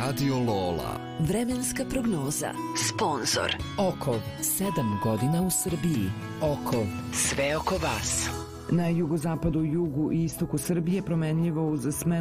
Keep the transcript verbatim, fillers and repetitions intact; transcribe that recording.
Radio Lola. Vremenska prognoza. Sponzor Okov, sedam godina u Srbiji. Okov, sve oko vas. Na jugozapadu, jugu i istoku Srbije promenljivo uz smenu